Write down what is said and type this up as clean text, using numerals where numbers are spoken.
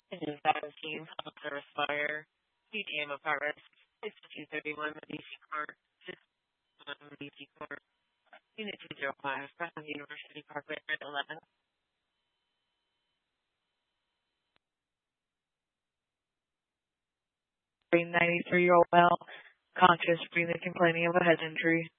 It is 17, public service fire, PDM of Harvest, 6231 Medici Court, 61 Medici Court, Unit 205, Preston University Parkway, Red 11. 93-year-old male, conscious, breathing, complaining of a head injury.